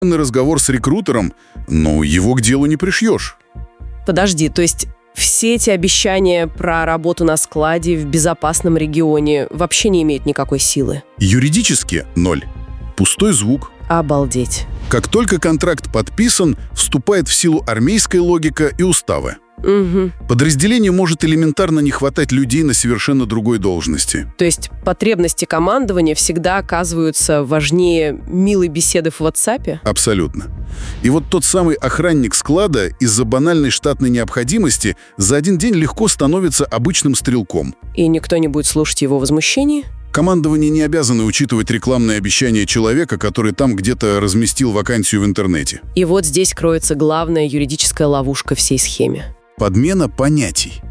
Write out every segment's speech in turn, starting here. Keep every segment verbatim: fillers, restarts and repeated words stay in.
разговор с рекрутером, но его к делу не пришьешь. Подожди, то есть все эти обещания про работу на складе в безопасном регионе вообще не имеют никакой силы? Юридически – ноль. Пустой звук. Обалдеть. Как только контракт подписан, вступает в силу армейская логика и уставы. Угу. Подразделению может элементарно не хватать людей на совершенно другой должности. То есть потребности командования всегда оказываются важнее милой беседы в WhatsApp? Абсолютно. И вот тот самый охранник склада из-за банальной штатной необходимости за один день легко становится обычным стрелком. И никто не будет слушать его возмущений? Командование не обязано учитывать рекламные обещания человека, который там где-то разместил вакансию в интернете. И вот здесь кроется главная юридическая ловушка всей схеме. Подмена понятий.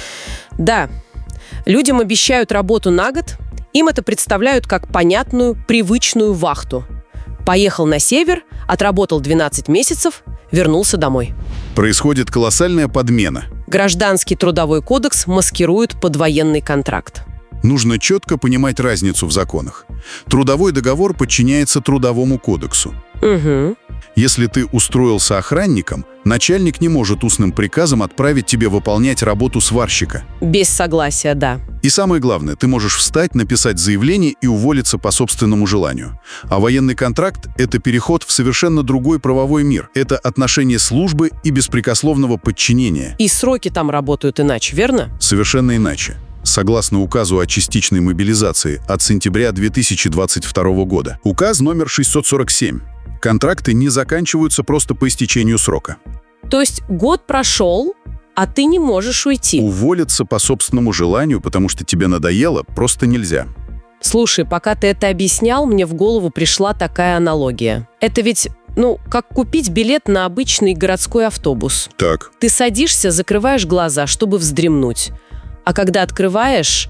Да, людям обещают работу на год, им это представляют как понятную, привычную вахту. Поехал на север, отработал двенадцать месяцев, вернулся домой. Происходит колоссальная подмена. Гражданский трудовой кодекс маскирует под военный контракт. Нужно четко понимать разницу в законах. Трудовой договор подчиняется Трудовому кодексу. Угу. Если ты устроился охранником, начальник не может устным приказом отправить тебе выполнять работу сварщика. Без согласия, да. И самое главное, ты можешь встать, написать заявление и уволиться по собственному желанию. А военный контракт – это переход в совершенно другой правовой мир. Это отношение службы и беспрекословного подчинения. И сроки там работают иначе, верно? Совершенно иначе. Согласно указу о частичной мобилизации от сентября две тысячи двадцать второго года. Указ номер шестьсот сорок семь. Контракты не заканчиваются просто по истечению срока. То есть год прошел, а ты не можешь уйти. Уволиться по собственному желанию, потому что тебе надоело, просто нельзя. Слушай, пока ты это объяснял, мне в голову пришла такая аналогия. Это ведь, ну, как купить билет на обычный городской автобус. Так. Ты садишься, закрываешь глаза, чтобы вздремнуть. А когда открываешь,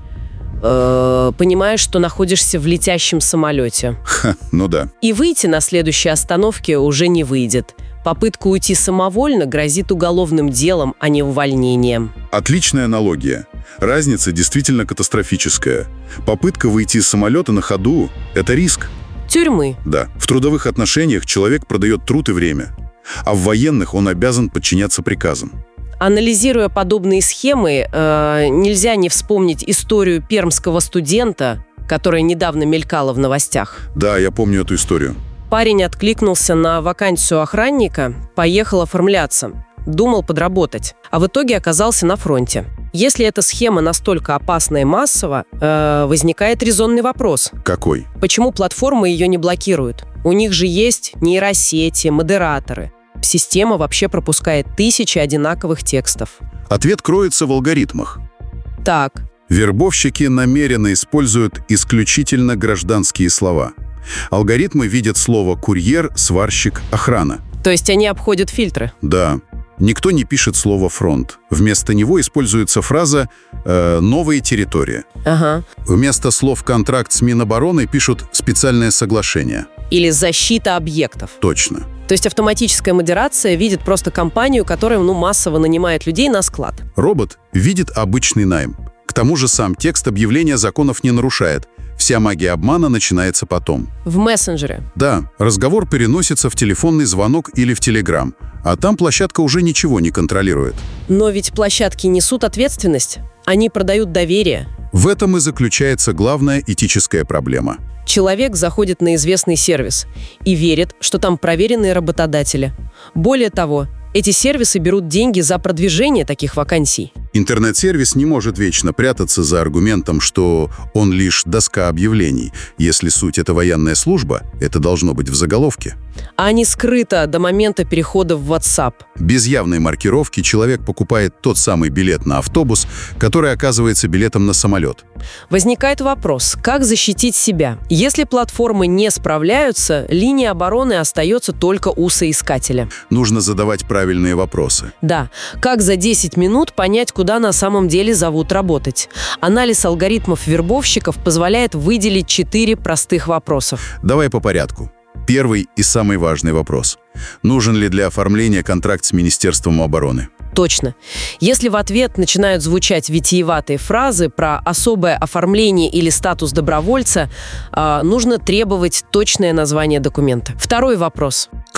э, понимаешь, что находишься в летящем самолете. Ха, ну да. И выйти на следующей остановке уже не выйдет. Попытка уйти самовольно грозит уголовным делом, а не увольнением. Отличная аналогия. Разница действительно катастрофическая. Попытка выйти из самолета на ходу – это риск. Тюрьмы. Да. В трудовых отношениях человек продает труд и время. А в военных он обязан подчиняться приказам. Анализируя подобные схемы, э, нельзя не вспомнить историю пермского студента, которая недавно мелькала в новостях. Да, я помню эту историю. Парень откликнулся на вакансию охранника, поехал оформляться, думал подработать, а в итоге оказался на фронте. Если эта схема настолько опасна и массова, э, возникает резонный вопрос. Какой? Почему платформы ее не блокируют? У них же есть нейросети, модераторы. Система вообще пропускает тысячи одинаковых текстов. Ответ кроется в алгоритмах. Так. Вербовщики намеренно используют исключительно гражданские слова. Алгоритмы видят слово «курьер», «сварщик», «охрана». То есть они обходят фильтры? Да. Никто не пишет слово «фронт». Вместо него используется фраза э, «новые территории». Ага. Вместо слов «контракт» с Минобороны пишут «специальное соглашение». Или «защита объектов». Точно. То есть автоматическая модерация видит просто компанию, которая ну, массово нанимает людей на склад. Робот видит обычный найм. К тому же сам текст объявления законов не нарушает. Вся магия обмана начинается потом. В мессенджере? Да, разговор переносится в телефонный звонок или в Телеграм, а там площадка уже ничего не контролирует. Но ведь площадки несут ответственность. Они продают доверие. В этом и заключается главная этическая проблема. Человек заходит на известный сервис и верит, что там проверенные работодатели. Более того, эти сервисы берут деньги за продвижение таких вакансий. Интернет-сервис не может вечно прятаться за аргументом, что он лишь доска объявлений. Если суть — это военная служба, это должно быть в заголовке. А не скрыто до момента перехода в WhatsApp. Без явной маркировки человек покупает тот самый билет на автобус, который оказывается билетом на самолет. Возникает вопрос, как защитить себя? Если платформы не справляются, линия обороны остается только у соискателя. Нужно задавать правильные вопросы. Да. Как за десять минут понять, куда на самом деле зовут работать? Анализ алгоритмов вербовщиков позволяет выделить четыре простых вопросов. Давай по порядку. Первый и самый важный вопрос. Нужен ли для оформления контракт с Министерством обороны? Точно. Если в ответ начинают звучать витиеватые фразы про особое оформление или статус добровольца, э, нужно требовать точное название документа. Второй вопрос.